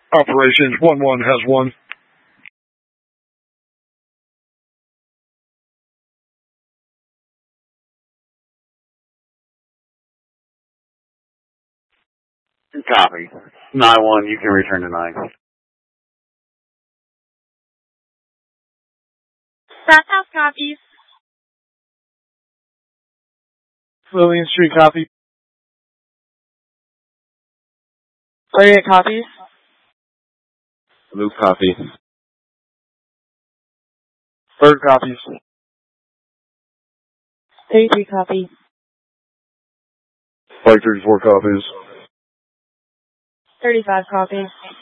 Operations 1-1 has one. Copy. 9-1, you can return to 9. Bathhouse copies. Lillian Street copy. 38 copies. Luke copy. Bird copies. 33 copies. Flight 34 copies. 35 copies.